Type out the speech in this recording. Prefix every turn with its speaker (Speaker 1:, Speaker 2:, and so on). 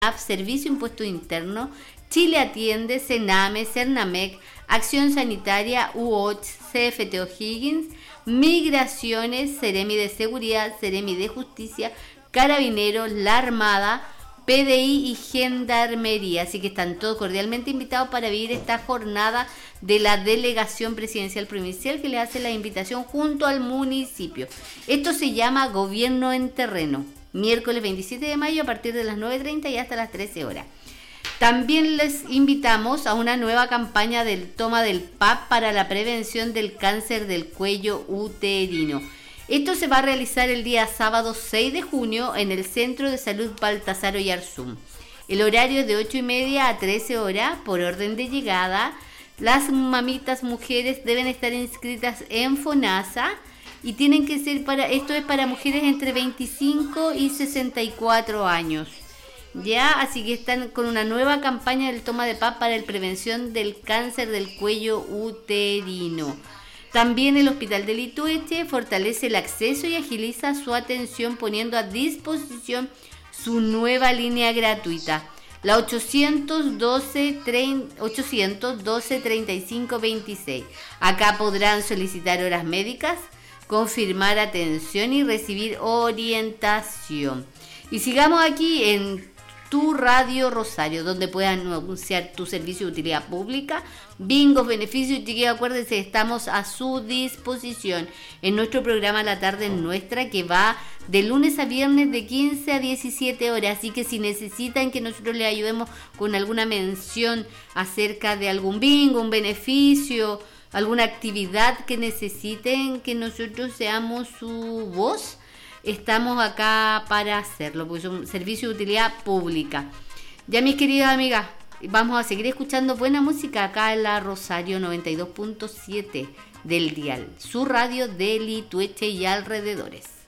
Speaker 1: Servicio Impuesto Interno, Chile Atiende, Sename, Cernamec, Acción Sanitaria, UOCH, CFT O'Higgins, Migraciones, Seremi de Seguridad, Seremi de Justicia, Carabineros, la Armada, PDI y Gendarmería. Así que están todos cordialmente invitados para vivir esta jornada de la Delegación Presidencial Provincial que les hace la invitación junto al municipio. Esto se llama Gobierno en Terreno. Miércoles 27 de mayo a partir de las 9:30 y hasta las 13 horas. También les invitamos a una nueva campaña del toma del PAP para la prevención del cáncer del cuello uterino. Esto se va a realizar el día sábado 6 de junio en el Centro de Salud Baltasar Oyarzún. El horario es de 8:30 a 13 horas por orden de llegada. Las mamitas mujeres deben estar inscritas en FONASA y tienen que ser esto es para mujeres entre 25 y 64 años. Ya, así que están con una nueva campaña del toma de PAP para la prevención del cáncer del cuello uterino. También el Hospital de Litueche fortalece el acceso y agiliza su atención poniendo a disposición su nueva línea gratuita, la 812-3526. Acá podrán solicitar horas médicas, confirmar atención y recibir orientación. Y sigamos aquí en Tu Radio Rosario, donde puedan anunciar tu servicio de utilidad pública, bingos, beneficios, y chiquillos, acuérdense, estamos a su disposición en nuestro programa La Tarde Nuestra, que va de lunes a viernes de 15 a 17 horas, así que si necesitan que nosotros les ayudemos con alguna mención acerca de algún bingo, un beneficio, alguna actividad que necesiten que nosotros seamos su voz, estamos acá para hacerlo, porque es un servicio de utilidad pública. Ya, mis queridas amigas, vamos a seguir escuchando buena música acá en la Rosario 92.7 del dial, su radio de Litueche y alrededores.